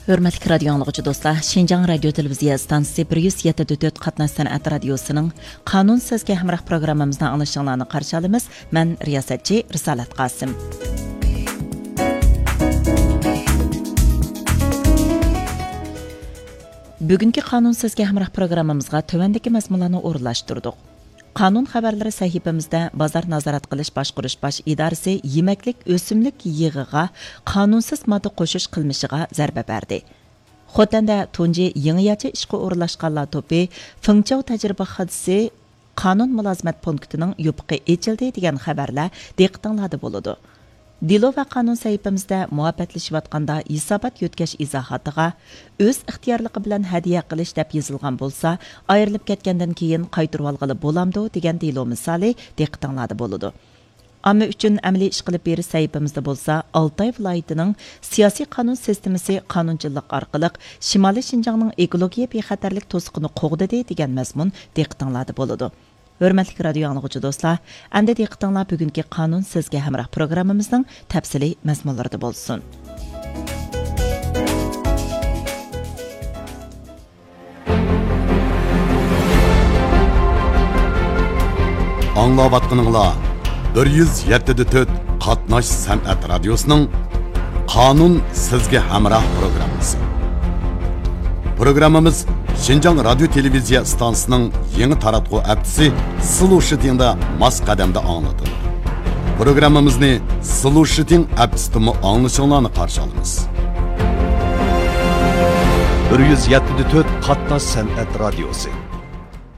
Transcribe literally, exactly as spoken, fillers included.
Hörmətli radio anlıqçı dostlar, Şinjan Radio Televiziya stansiyası bir yüz yetdi dörd qatnaş sənət radiosunun Qanun Sizga Hamroh programmamızdan anlaşılanlarını qarşı alımız. Mən riyasətçi Risalat Qasım. Bugünkü Qanun Sizga Hamroh programmamızga tövəndəki məzmunlarını o'rinlashtirdik. Qanun xabarlari sahifamizda bozor nazorat qilish boshqarish bosh idorasi yemaklik o'simlik yig'iga qonunsiz modda qo'shish qilmishiga zarba berdi. Xotanda tunji yangiyacha ishga o'rinlashganlar to'pi Fengchao tajriba hodisi qonun mulozimat punktining yopiqi echildi degan xabarlar diqqatinglarda bo'ladi. Dilo va qonun sahifamizda muhabbatlashayotganda hisobot yutkash izohotiga o'z ixtiyorligi bilan hadiya qilish deb yozilgan bo'lsa, ayrilib ketgandan keyin qaytarib olg'ili bo'lamdi degan dilo misoli diqqatinglarda bo'ladi. Ammo uchun amaliy ish qilib berish sahifamizda bo'lsa, Altay viloyatining siyosiy qonun sistemasi qonunchilik orqali Shimoliy Shinjongning ekologiya bexatarlik to'siqini qo'g'didi degan mazmun diqqatinglarda bo'ladi. Hörmətli radio anlıqçı dostlar, əmdə diqqətinizlər bugünkü Qanun Sizga Hamroh programmamızın təfsili məzmunlarında bolsun. Anlavatqınızlar bir yüz yetdi dörd qatnaş sənət radiosunun Qanun Sizga Hamroh programmasi. Programmamız Şinjan Radio Televiziya stansiyasının yeni taratqu aptisi Slushitingda mas qadamda anlatılır. Programmamızı Slushiting aptisida anlaşılanlarını qarşı alamiz. bir yüz yetdi dörd qatnaş sənət radiosu.